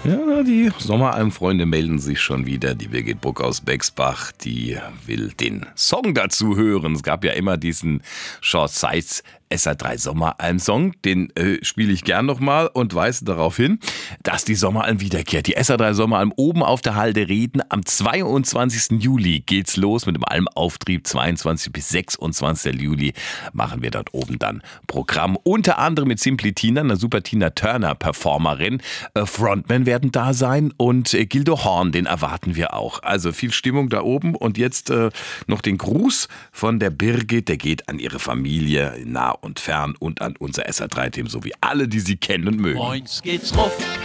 Ja, die Sommeralm-Freunde melden sich schon wieder. Die Birgit Buck aus Bexbach, die will den Song dazu hören. Es gab ja immer diesen Short Size SR3 Sommeralm-Song. Den spiele ich gern nochmal und weise darauf hin, dass die Sommeralm wiederkehrt. Die SR3 Sommeralm oben auf der Halde Reden. Am 22. Juli geht's los mit dem Almauftrieb. 22. bis 26. Juli machen wir dort oben dann Programm. Unter anderem mit Simply Tina, einer super Tina Turner Performerin. Frontmen werden da sein und Gildo Horn, den erwarten wir auch. Also viel Stimmung da oben und jetzt noch den Gruß von der Birgit, der geht an ihre Familie nah und fern und an unser SR3-Team sowie alle, die sie kennen und mögen. Moins geht's ruf.